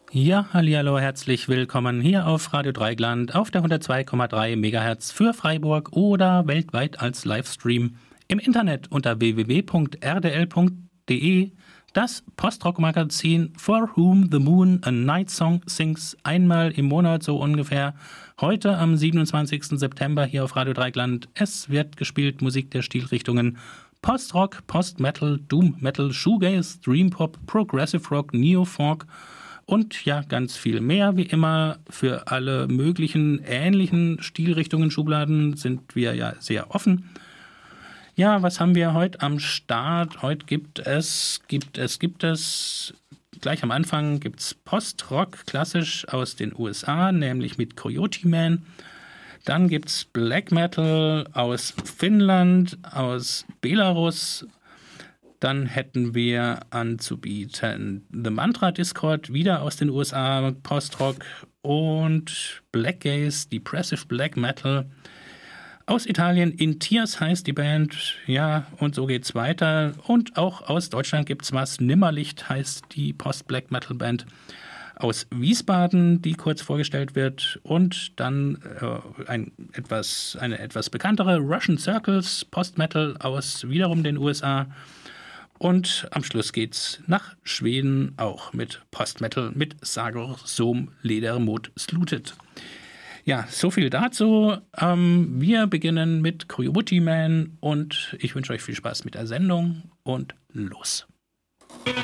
Ja, hallihallo, herzlich willkommen hier auf Radio Dreigland auf der 102,3 MHz für Freiburg oder weltweit als Livestream im Internet unter www.rdl.de. Das Postrock-Magazin For Whom the Moon a Night Song Sings, einmal im Monat so ungefähr. Heute am 27. September hier auf Radio Dreigland. Es wird gespielt Musik der Stilrichtungen Postrock, Post-Metal, Doom-Metal, Shoegaze, Dream-Pop, Progressive Rock, Neo-Folk und ja, ganz viel mehr. Wie immer, für alle möglichen ähnlichen Stilrichtungen, Schubladen sind wir ja sehr offen. Ja, was haben wir heute am Start? Heute gibt es, gleich am Anfang gibt es Post-Rock, klassisch aus den USA, nämlich mit Coyote Man. Dann gibt es Black Metal aus Finnland, aus Belarus. Dann hätten wir anzubieten The Mantra Discord, wieder aus den USA, Post-Rock und Blackgaze, Depressive Black Metal. Aus Italien, In Tears heißt die Band, ja, und so geht's weiter. Und auch aus Deutschland gibt's was, Nimmerlicht heißt die Post-Black-Metal-Band aus Wiesbaden, die kurz vorgestellt wird. Und dann eine etwas bekanntere Russian Circles, Post-Metal aus wiederum den USA. Und am Schluss geht's nach Schweden, auch mit Post-Metal, mit Sagar Som Ledermod Slutet. Ja, so viel dazu. Wir beginnen mit Coyote Man und ich wünsche euch viel Spaß mit der Sendung und los.